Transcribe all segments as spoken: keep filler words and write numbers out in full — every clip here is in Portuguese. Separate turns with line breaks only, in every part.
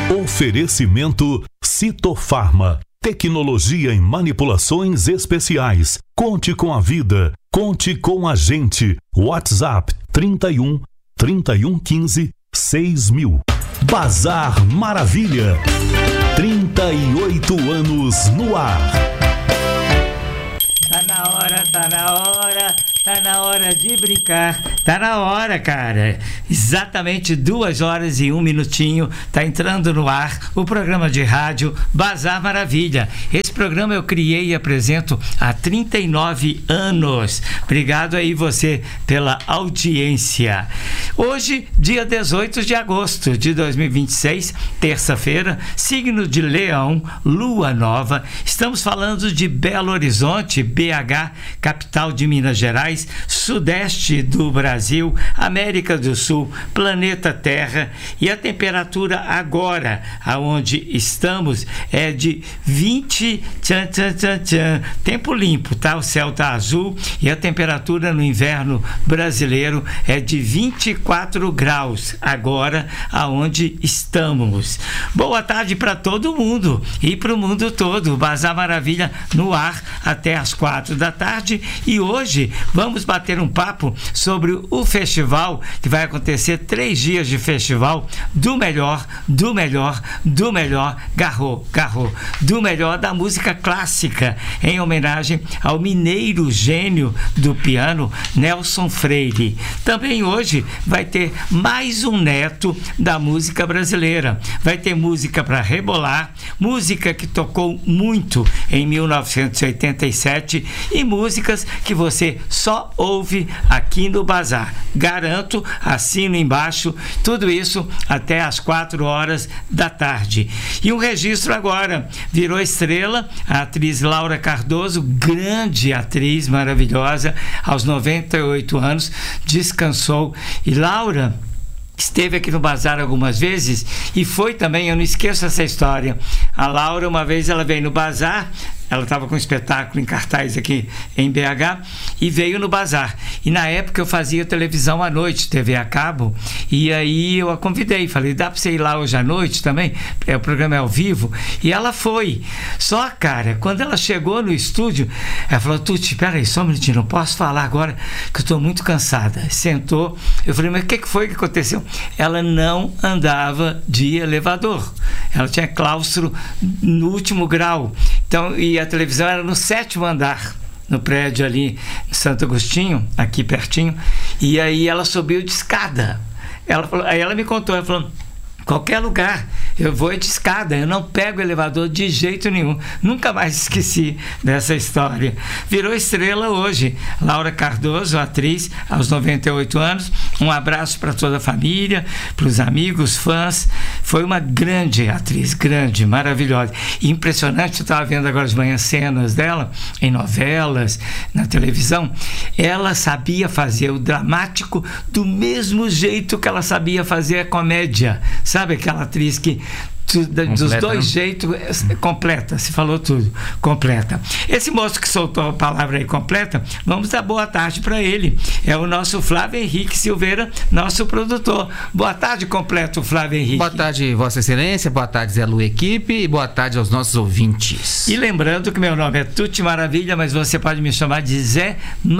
Oferecimento Citofarma, tecnologia em manipulações especiais. Conte com a vida, conte com a gente. WhatsApp trinta e um, trinta e um, quinze, seis mil. Bazar Maravilha, trinta e oito anos no ar.
Tá na hora, tá na hora, tá na hora de brincar. Tá na hora, cara. Exatamente duas horas e um minutinho. Tá entrando no ar o programa de rádio Bazar Maravilha. Esse programa eu criei e apresento há trinta e nove anos. Obrigado aí você pela audiência. Hoje, dia dezoito de agosto de dois mil e vinte e seis, terça-feira, signo de Leão, lua nova. Estamos falando de Belo Horizonte, B H, capital de Minas Gerais, sudeste do Brasil, América do Sul, planeta Terra, e a temperatura agora, aonde estamos, é de vinte, tchan, tchan, tchan, tchan, tempo limpo, tá? O céu tá azul e a temperatura no inverno brasileiro é de vinte e quatro graus, agora aonde estamos. Boa tarde para todo mundo e para o mundo todo. Bazar Maravilha no ar até as quatro da tarde, e hoje vamos bater um papo sobre o festival que vai acontecer, três dias de festival do melhor, do melhor, do melhor, garrou, garrou, do melhor da música clássica, em homenagem ao mineiro gênio do piano, Nelson Freire. Também hoje vai ter mais um neto da música brasileira. Vai ter música para rebolar, música que tocou muito em mil novecentos e oitenta e sete e músicas que você só ouve aqui no Bazar. Garanto, assino embaixo, tudo isso até às quatro horas da tarde. E um registro agora, virou estrela a atriz Laura Cardoso, grande atriz, maravilhosa, aos noventa e oito anos, descansou. E Laura esteve aqui no Bazar algumas vezes e foi também, eu não esqueço essa história. A Laura, uma vez ela veio no Bazar, ela estava com um espetáculo em cartaz aqui em B H e veio no Bazar. E na época eu fazia televisão à noite, T V a cabo, e aí eu a convidei, falei, dá para você ir lá hoje à noite também? O programa é ao vivo. E ela foi. Só, cara, quando ela chegou no estúdio, ela falou, Tuti, espera aí, só um minutinho, não posso falar agora que eu estou muito cansada. Sentou, eu falei, mas o que foi que aconteceu? Ela não andava de elevador. Ela tinha claustro no último grau. Então, e a televisão era no sétimo andar, no prédio ali em Santo Agostinho, aqui pertinho. E aí ela subiu de escada. Ela falou, aí ela me contou, ela falou, qualquer lugar eu vou de escada, eu não pego elevador de jeito nenhum. Nunca mais esqueci dessa história. Virou estrela hoje. Laura Cardoso, atriz, aos noventa e oito anos. Um abraço para toda a família, para os amigos, fãs. Foi uma grande atriz, grande, maravilhosa. E impressionante, eu estava vendo agora de manhã cenas dela em novelas, na televisão. Ela sabia fazer o dramático do mesmo jeito que ela sabia fazer a comédia. Sabe aquela atriz que completa, dos dois jeitos, completa, se falou tudo, completa. Esse moço que soltou a palavra aí, completa, vamos dar boa tarde para ele. É o nosso Flávio Henrique Silveira, nosso produtor. Boa tarde, completo, Flávio Henrique.
Boa tarde, Vossa Excelência, boa tarde, Zé Lu Equipe, e boa tarde aos nossos ouvintes.
E lembrando que meu nome é Tuti Maravilha, mas você pode me chamar de Zé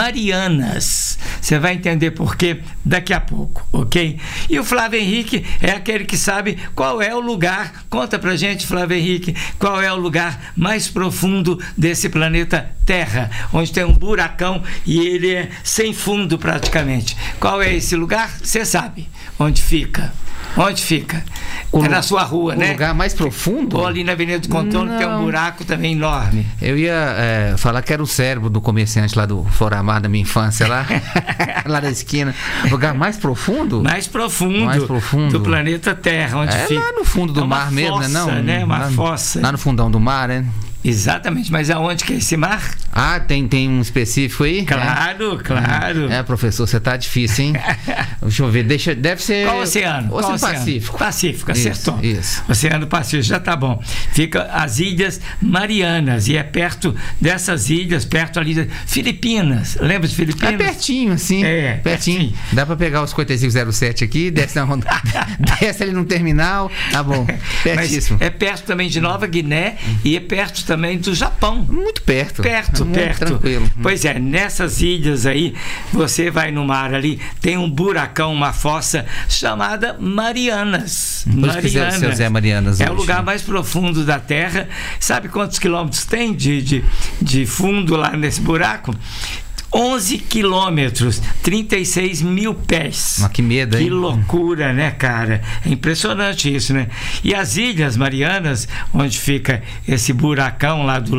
Marianas. Você vai entender por quê daqui a pouco, ok? E o Flávio Henrique é aquele que sabe qual é o lugar. Conta pra gente, Flávio Henrique, qual é o lugar mais profundo desse planeta Terra, onde tem um buracão e ele é sem fundo praticamente. Qual é esse lugar? Você sabe onde fica. Onde fica? O, é na sua rua,
o
né?
O lugar mais profundo?
Ou ali na Avenida do Contorno tem um buraco também enorme.
Eu ia é, falar que era o cérebro do comerciante lá do Floramar da minha infância, lá, lá da esquina. O lugar mais profundo?
Mais profundo,
mais profundo.
do planeta Terra, onde
é
fica.
lá no fundo do
é
mar mesmo,
fossa,
né? Não,
né? Uma
lá,
fossa.
Lá no fundão do mar, né?
Exatamente, mas aonde que é esse mar?
Ah, tem, tem um específico aí?
Claro, é. claro.
É, professor, você tá difícil, hein? Deixa eu ver, deixa, deve ser...
Qual oceano?
O Oceano
Qual
Pacífico.
Pacífico, acertou.
Isso, isso.
Oceano Pacífico, já tá bom. Fica as Ilhas Marianas, e é perto dessas ilhas, perto ali de Filipinas. Lembra de Filipinas?
É pertinho, assim.
É,
pertinho.
pertinho.
Dá pra pegar o cinquenta e cinco zero sete aqui, desce, na ronda, desce ali no terminal, tá bom. Pertíssimo.
Mas é perto também de Nova Guiné e é perto também do Japão.
Muito perto.
Perto,
muito
perto.
Tranquilo.
Pois é, nessas ilhas aí, você vai no mar ali, tem um buracão, uma fossa chamada Marianas. Marianas.
Seu Zé Marianas
é
hoje,
o lugar
né?
mais profundo da Terra. Sabe quantos quilômetros tem de, de, de fundo lá nesse buraco? onze quilômetros, trinta e seis mil pés.
Mas que medo, hein?
Que loucura, né, cara? É impressionante isso, né? E as Ilhas Marianas, onde fica esse buracão lá do